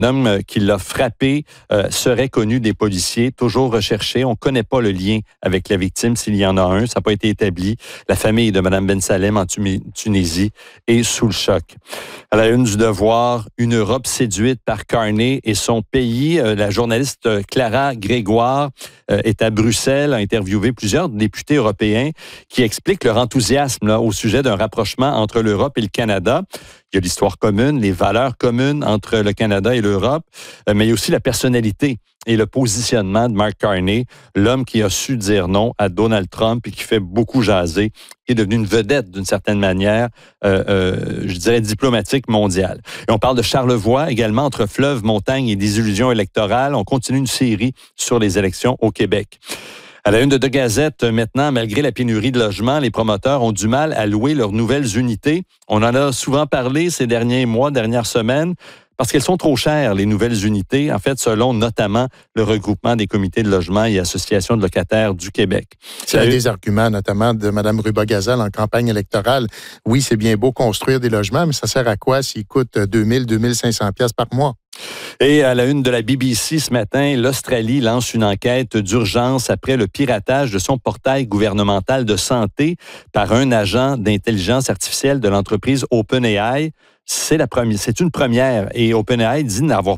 L'homme qui l'a frappé serait connu des policiers, toujours recherché. On ne connaît pas le lien avec la victime, s'il y en a un. Ça n'a pas été établi. La famille de Mme Ben Salem en Tunisie est sous le choc. À la une du Devoir, une Europe séduite par Carney et son pays. La journaliste Clara Grégoire est à Bruxelles, a interviewé plusieurs députés européens qui expliquent leur enthousiasme là, au sujet d'un rapprochement entre l'Europe et le Canada. Il y a l'histoire commune, les valeurs communes entre le Canada et l'Europe, mais il y a aussi la personnalité et le positionnement de Mark Carney, l'homme qui a su dire non à Donald Trump et qui fait beaucoup jaser, qui est devenu une vedette d'une certaine manière, je dirais diplomatique mondiale. Et on parle de Charlevoix également, entre fleuve, montagne et désillusion électorale. On continue une série sur les élections au Québec. À la une de Gazette, maintenant, malgré la pénurie de logements, les promoteurs ont du mal à louer leurs nouvelles unités. On en a souvent parlé ces derniers mois, dernières semaines, parce qu'elles sont trop chères, les nouvelles unités, en fait, selon notamment le regroupement des comités de logement et associations de locataires du Québec. C'est un des arguments, notamment, de Mme Ruba-Gazal en campagne électorale. Oui, c'est bien beau construire des logements, mais ça sert à quoi s'ils coûtent 2000, 2500 pièces par mois? Et à la une de la BBC ce matin, l'Australie lance une enquête d'urgence après le piratage de son portail gouvernemental de santé par un agent d'intelligence artificielle de l'entreprise OpenAI. C'est une première et OpenAI dit n'avoir